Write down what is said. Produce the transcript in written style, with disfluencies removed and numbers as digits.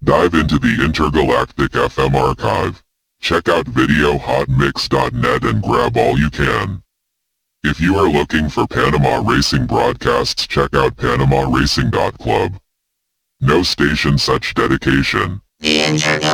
Dive into the intergalactic FM archive. Check out videohotmix.net and grab all you can. If you are looking for Panama Racing broadcasts, check out PanamaRacing.club. No station such dedication. The Intergalactic